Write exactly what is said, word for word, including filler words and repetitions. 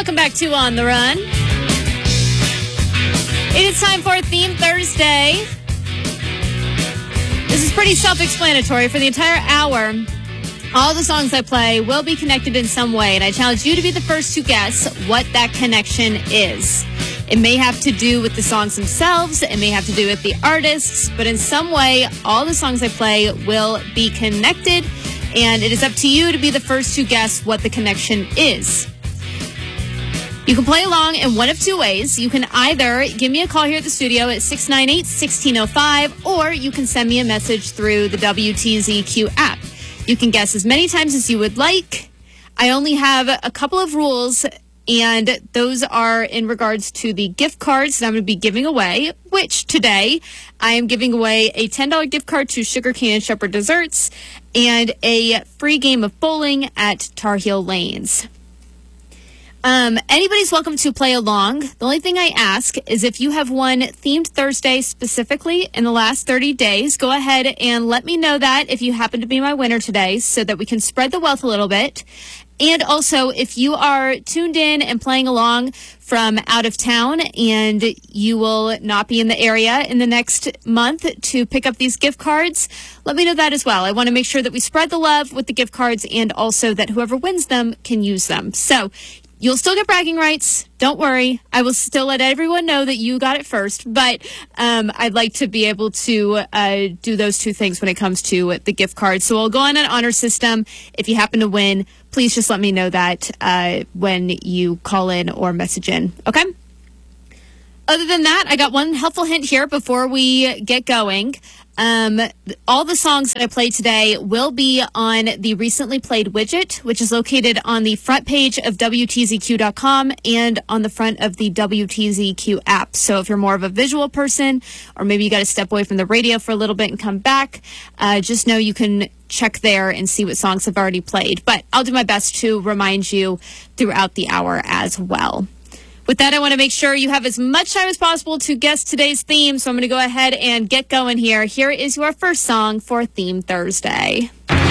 Welcome back to On the Run. It is time for Theme Thursday. This is pretty self-explanatory. For the entire hour, all the songs I play will be connected in some way, and I challenge you to be the first to guess what that connection is. It may have to do with the songs themselves, it may have to do with the artists, but in some way, all the songs I play will be connected, and it is up to you to be the first to guess what the connection is. You can play along in one of two ways. You can either give me a call here at the studio at six nine eight, one six zero five, or you can send me a message through the W T Z Q app. You can guess as many times as you would like. I only have a couple of rules, and those are in regards to the gift cards that I'm going to be giving away, which today I am giving away a ten dollars gift card to Sugar Cane and Shepherd Desserts and a free game of bowling at Tar Heel Lanes. Um, anybody's welcome to play along. The only thing I ask is if you have won Themed Thursday specifically in the last thirty days, go ahead and let me know that if you happen to be my winner today so that we can spread the wealth a little bit. And also, if you are tuned in and playing along from out of town and you will not be in the area in the next month to pick up these gift cards, let me know that as well. I want to make sure that we spread the love with the gift cards and also that whoever wins them can use them. So you'll still get bragging rights. Don't worry. I will still let everyone know that you got it first. But um, I'd like to be able to uh, do those two things when it comes to the gift cards. So I'll go on an honor system. If you happen to win, please just let me know that uh, when you call in or message in. Okay? Other than that, I got one helpful hint here before we get going. Um, all the songs that I played today will be on the recently played widget, which is located on the front page of W T Z Q dot com and on the front of the W T Z Q app. So if you're more of a visual person, or maybe you got to step away from the radio for a little bit and come back, uh, just know you can check there and see what songs have already played. But I'll do my best to remind you throughout the hour as well. With that, I want to make sure you have as much time as possible to guess today's theme, so I'm going to go ahead and get going here. Here is your first song for Theme Thursday.